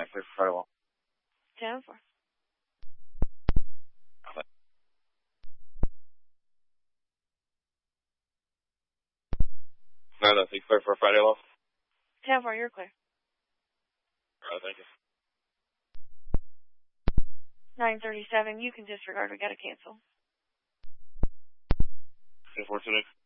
clear for Friday Wall. 10-4. No, that's clear for Friday Wall. 10-4, you're clear. Thank you. 937, you can disregard. We got to cancel. 10-4 today.